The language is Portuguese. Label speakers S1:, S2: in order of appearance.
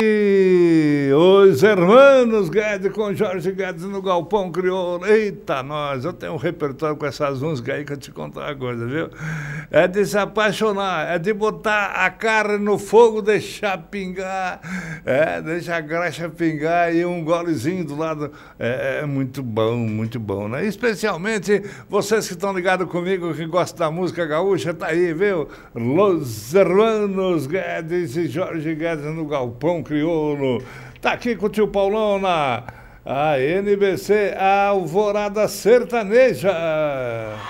S1: Os Hermanos Guedes com Jorge Guedes no Galpão Crioulo. Eita, nós, eu tenho um repertório com essas músicas aí que eu te contar uma coisa, viu? É de se apaixonar, é de botar a carne no fogo, deixar pingar, deixar a graxa pingar e um golezinho do lado. É muito bom, né? Especialmente vocês que estão ligados comigo, que gostam da música gaúcha, tá aí, viu? Los Hermanos Guedes e Jorge Guedes no Galpão Crioulo. Tá aqui com o tio Paulão na NBC Alvorada Sertaneja.